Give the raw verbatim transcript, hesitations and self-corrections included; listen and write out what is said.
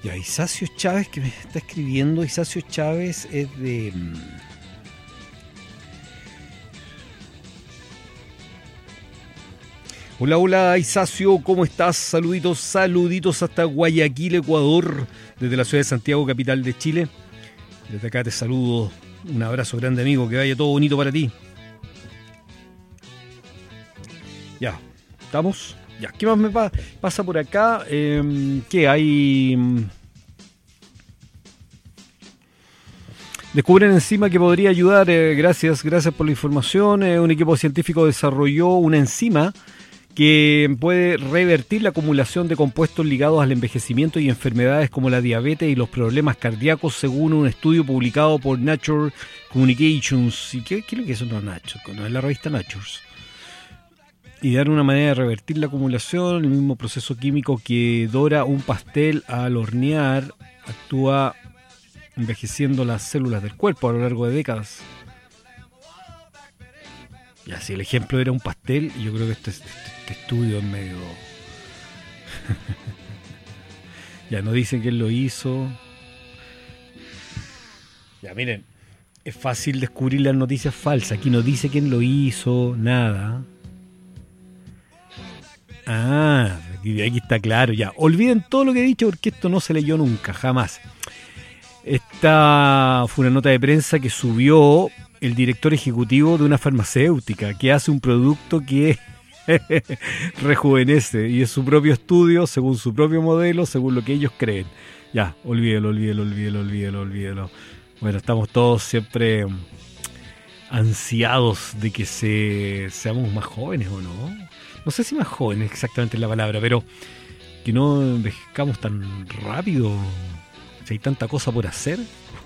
Ya, Isacio Chávez, que me está escribiendo. Isacio Chávez es de... Hola, hola Isacio, ¿cómo estás? Saluditos, saluditos hasta Guayaquil, Ecuador, desde la ciudad de Santiago, capital de Chile. Desde acá te saludo, un abrazo grande amigo, que vaya todo bonito para ti. Ya, ¿estamos? Ya, ¿qué más me pa- pasa por acá? Eh, ¿Qué hay? Descubren enzima que podría ayudar, eh, gracias, gracias por la información. Eh, un equipo científico desarrolló una enzima que puede revertir la acumulación de compuestos ligados al envejecimiento y enfermedades como la diabetes y los problemas cardíacos, según un estudio publicado por Nature Communications. ¿Y qué, qué es lo que es una Nature? No es la revista Nature. Y dar una manera de revertir la acumulación, el mismo proceso químico que dora un pastel al hornear, actúa envejeciendo las células del cuerpo a lo largo de décadas. Ya, si el ejemplo era un pastel, yo creo que este, este, este estudio es medio... ya, no dicen quién lo hizo. Ya, miren, es fácil descubrir las noticias falsas. Aquí no dice quién lo hizo, nada. Ah, aquí, aquí está claro, ya. Olviden todo lo que he dicho porque esto no se leyó nunca, jamás. Esta fue una nota de prensa que subió el director ejecutivo de una farmacéutica que hace un producto que rejuvenece y es su propio estudio, según su propio modelo, según lo que ellos creen. Ya, olvídelo, olvídelo, olvídelo, olvídelo, olvídelo. Bueno, estamos todos siempre ansiados de que se, seamos más jóvenes, ¿o no? No sé si más jóvenes exactamente es la palabra, pero que no envejezcamos tan rápido. Si hay tanta cosa por hacer.